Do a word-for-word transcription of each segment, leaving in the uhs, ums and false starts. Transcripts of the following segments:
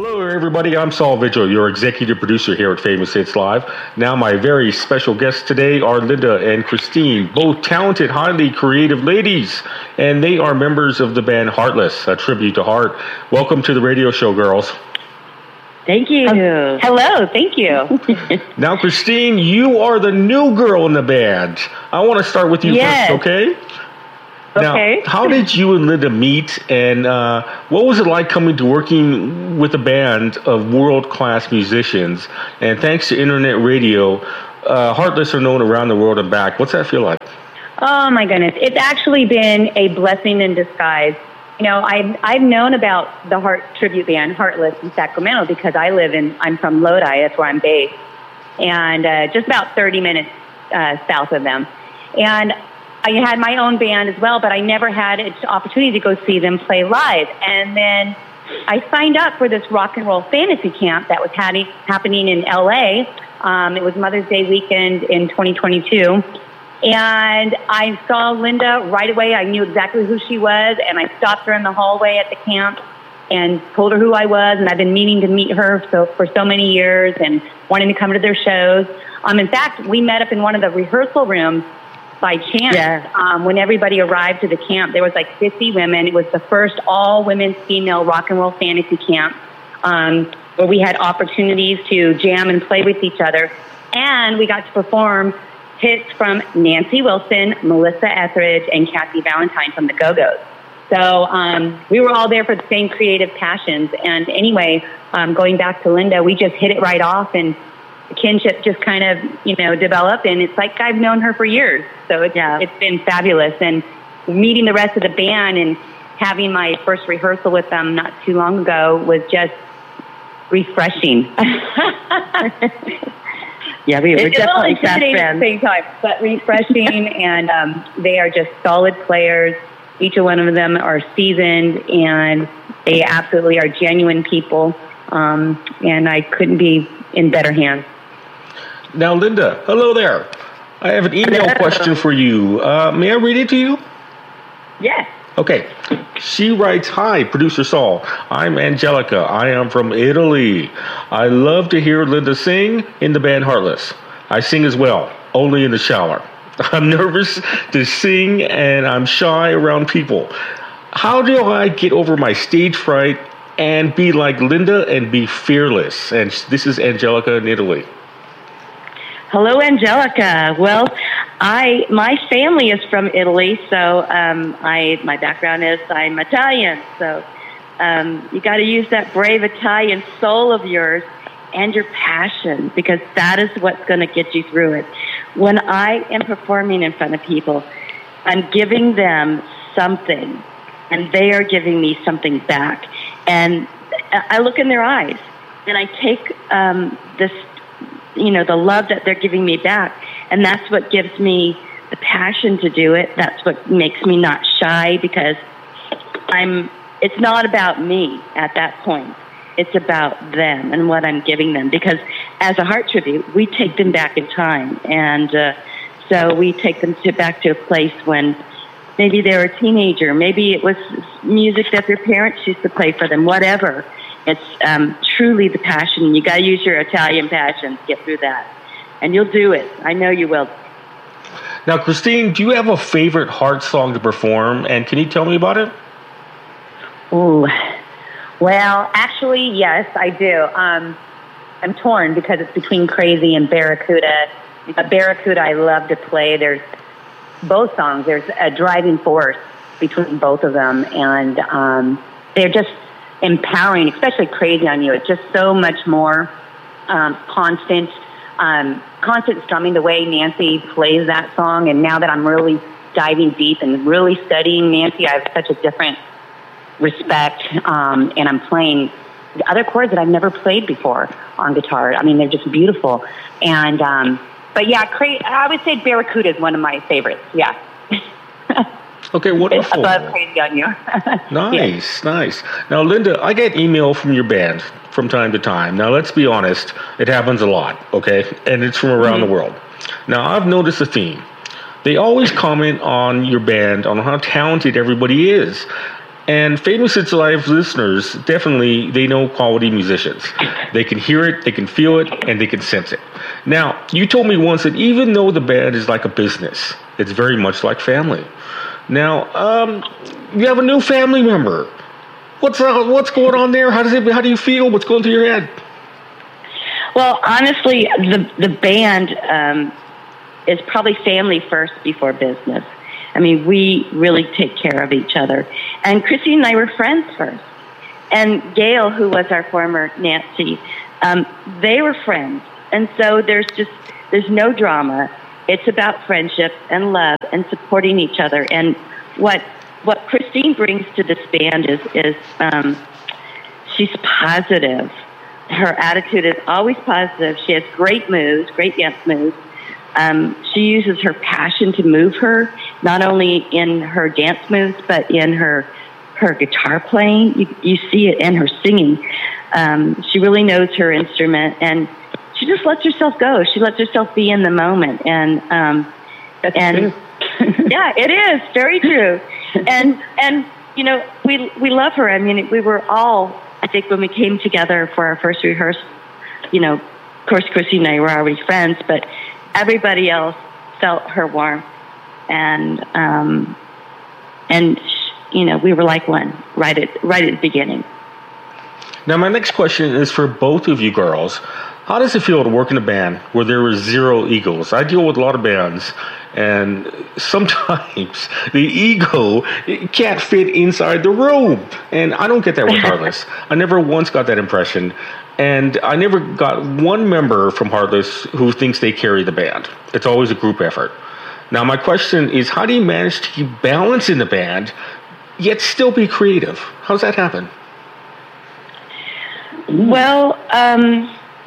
Hello, everybody. I'm Saul Vigil, your executive producer here at Famous Hits Live. Now, my very special guests today are Linda and Christine, both talented, highly creative ladies, and they are members of the band Heartless, a tribute to Heart. Welcome to the radio show, girls. Thank you. Uh, hello, thank you. Now, Christine, you are the new girl in the band. I want to start with you yes. first, okay? Now, okay. How did you and Linda meet, and uh, what was it like coming to working with a band of world-class musicians? And thanks to internet radio, uh, Heartless are known around the world and back. What's that feel like? Oh, my goodness. It's actually been a blessing in disguise. You know, I've, I've known about the Heart tribute band, Heartless, in Sacramento because I live in, I'm from Lodi, that's where I'm based, and uh, just about thirty minutes uh, south of them. And I had my own band as well, but I never had an opportunity to go see them play live. And then I signed up for this rock and roll fantasy camp that was having, happening in L A. Um, it was Mother's Day weekend in twenty twenty-two. And I saw Linda right away. I knew exactly who she was, and I stopped her in the hallway at the camp and told her who I was, and I've been meaning to meet her so, for so many years and wanting to come to their shows. Um, in fact, we met up in one of the rehearsal rooms by chance. Yeah. Um, when everybody arrived to the camp, there was like fifty women. It was the first all-women female rock and roll fantasy camp um, where we had opportunities to jam and play with each other. And we got to perform hits from Nancy Wilson, Melissa Etheridge, and Kathy Valentine from the Go-Go's. So um, we were all there for the same creative passions. And anyway, um, going back to Linda, we just hit it right off, and the kinship just kind of, you know, developed. And it's like I've known her for years. So it's, Yeah. it's been fabulous. And meeting the rest of the band and having my first rehearsal with them not too long ago was just refreshing. Yeah, we were It's a little definitely fast intimidating at the friends. same time, but refreshing, and um, they are just solid players. Each one of them are seasoned, and they absolutely are genuine people, um, and I couldn't be in better hands. Now, Linda, hello there. I have an email Hello. question for you. Uh, may I read it to you? Yes. Okay. She writes, "Hi, producer Saul. I'm Angelica. I am from Italy. I love to hear Linda sing in the band Heartless. I sing as well, only in the shower. I'm nervous to sing and I'm shy around people. How do I get over my stage fright and be like Linda and be fearless?" And this is Angelica in Italy. Hello, Angelica. Well, I my family is from Italy, so um, I my background is I'm Italian. So um, you got to use that brave Italian soul of yours and your passion, because that is what's going to get you through it. When I am performing in front of people, I'm giving them something, and they are giving me something back. And I look in their eyes, and I take um, this, you know, the love that they're giving me back, and that's what gives me the passion to do it. That's what makes me not shy, because I'm. It's not about me at that point. It's about them and what I'm giving them, because as a Heart tribute, we take them back in time, and uh, so we take them to back to a place when maybe they were a teenager, maybe it was music that their parents used to play for them, whatever. It's um, truly the passion. You got to use your Italian passion to get through that, and you'll do it. I know you will. Now, Christine, do you have a favorite Heart song to perform, and can you tell me about it? Ooh. Well, actually, yes, I do. Um, I'm torn because it's between Crazy and Barracuda. Uh, Barracuda I love to play. There's both songs. There's a driving force between both of them, and um, they're just empowering, especially Crazy on You. It's just so much more um, constant, um, constant strumming, the way Nancy plays that song. And now that I'm really diving deep and really studying Nancy, I have such a different respect, um, and I'm playing other chords that I've never played before on guitar. I mean, they're just beautiful. And um, but yeah, cra- I would say Barracuda is one of my favorites. Yeah. Okay, wonderful. Above Crazy on You. Nice, Yeah. nice. Now, Linda, I get email from your band from time to time. Now, let's be honest, it happens a lot, okay? And it's from around Mm-hmm. the world. Now, I've noticed a theme. They always comment on your band, on how talented everybody is. And Famous Hits Live listeners, definitely, they know quality musicians. They can hear it, they can feel it, and they can sense it. Now, you told me once that even though the band is like a business, it's very much like family. Now, um, you have a new family member. What's uh, what's going on there? How does it? How do you feel? What's going through your head? Well, honestly, the the band um, is probably family first before business. I mean, we really take care of each other. And Christine and I were friends first. And Gail, who was our former Nancy, um, they were friends. And so there's just, there's no drama. It's about friendship and love and supporting each other. And what what Christine brings to this band is, is um, she's positive. Her attitude is always positive. She has great moves, great dance moves. Um, she uses her passion to move her, not only in her dance moves, but in her her guitar playing. You, you see it in her singing. Um, she really knows her instrument, and she just lets herself go. She lets herself be in the moment. And um, That's and true. yeah, it is very true. And and you know, we we love her. I mean, we were all, I think, when we came together for our first rehearsal, you know, of course, Chrissy and I were already friends, but everybody else felt her warmth, and um, and you know, we were like one right at right at the beginning. Now, my next question is for both of you girls. How does it feel to work in a band where there are zero egos? I deal with a lot of bands, and sometimes the ego can't fit inside the room. And I don't get that with Heartless. I never once got that impression. And I never got one member from Heartless who thinks they carry the band. It's always a group effort. Now, my question is, how do you manage to keep balance in the band, yet still be creative? How does that happen? Well, um,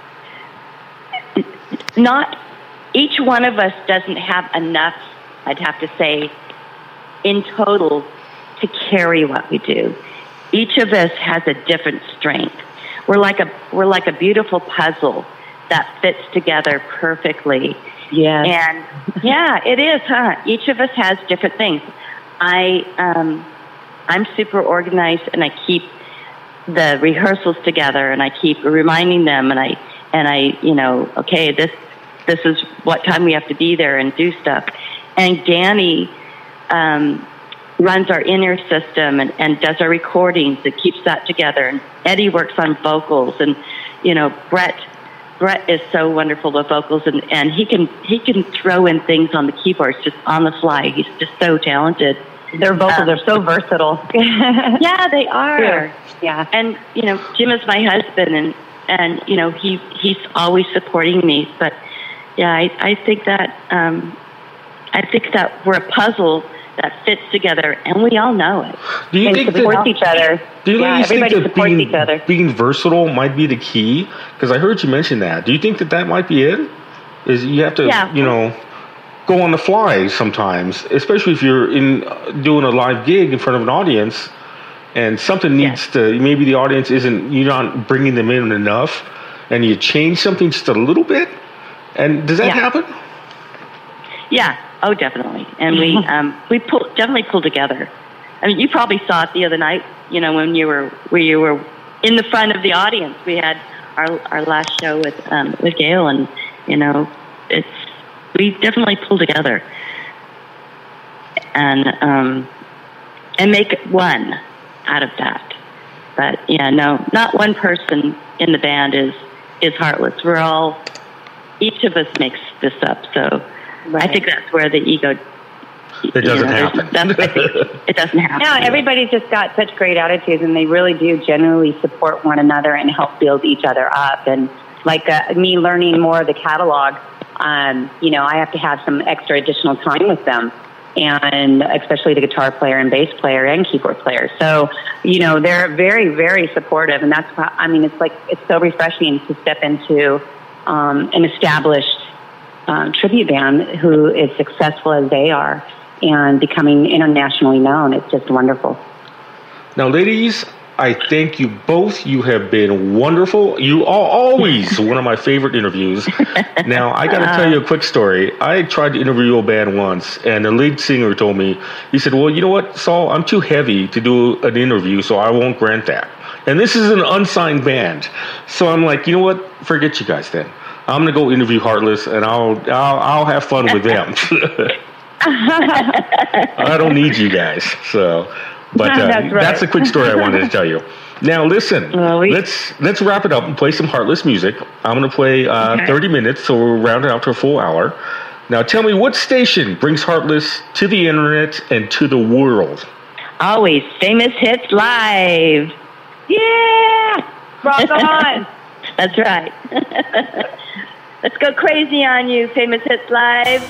not each one of us doesn't have enough, I'd have to say, in total to carry what we do. Each of us has a different strength. We're like a we're like a beautiful puzzle that fits together perfectly. Yeah. And yeah, it is, huh? Each of us has different things. I um, I'm super organized, and I keep the rehearsals together, and I keep reminding them, and I and I you know okay this this is what time we have to be there and do stuff. And Danny um, runs our inner system and, and does our recordings and keeps that together. And Eddie works on vocals, and you know Brett Brett is so wonderful with vocals, and, and he can he can throw in things on the keyboards just on the fly. He's just so talented. Their vocals um, are so versatile. Yeah, they are. Yeah. yeah. And you know, Jim is my husband, and and you know he he's always supporting me. But yeah, I I think that um, I think that we're a puzzle that fits together, and we all know it. Do you and think supports that, each other. Do you yeah, ladies think everybody that supports being, each other. being versatile might be the key? Because I heard you mention that. Do you think that that might be it? Is you have to, Yeah. you know, go on the fly sometimes, especially if you're in uh, doing a live gig in front of an audience, and something needs Yes. to. Maybe the audience isn't. You're not bringing them in enough, and you change something just a little bit. And does that Yeah. happen? Yeah. Oh, definitely. And we um, we pull definitely pull together. I mean, you probably saw it the other night. You know, when you were where you were in the front of the audience. We had our our last show with um, with Gail, and you know, it's we definitely pull together and um, and make one out of that. But yeah, no, not one person in the band is is heartless. We're all each of us makes this up. So. Right. I think that's where the ego. It doesn't you know, happen. That's where the, it doesn't happen. No, everybody's just got such great attitudes, and they really do generally support one another and help build each other up. And like uh, me learning more of the catalog, um, you know, I have to have some extra additional time with them, and especially the guitar player and bass player and keyboard player. So, you know, they're very, very supportive, and that's why, I mean, it's like it's so refreshing to step into um, an established Um, tribute band who is successful as they are and becoming internationally known. It's just wonderful. Now, ladies, I thank you both. You have been wonderful. You are always one of my favorite interviews. Now, I got to tell you a quick story. I tried to interview a band once, and the lead singer told me, he said, well, you know what, Saul, I'm too heavy to do an interview, so I won't grant that. And this is an unsigned band. So I'm like, you know what, forget you guys then. I'm going to go interview Heartless, and I'll, I'll, I'll have fun with them. I don't need you guys. So, but uh, that's, right. that's a quick story I wanted to tell you. Now, listen, well, we... let's let's wrap it up and play some Heartless music. I'm going to play uh, okay. thirty minutes, so we'll round it out to a full hour. Now, tell me, what station brings Heartless to the internet and to the world? Always Famous Hits Live. Yeah! Rock on! That's right. Let's go crazy on you, Famous Hits Live.